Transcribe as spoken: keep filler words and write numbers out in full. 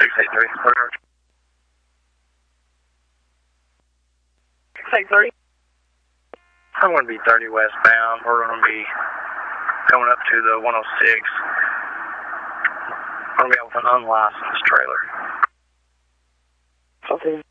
six eight three. Whatever. six eight three. I'm going to be thirty westbound. We're going to be going up to the one oh six. We're going to be out with an unlicensed trailer. Okay.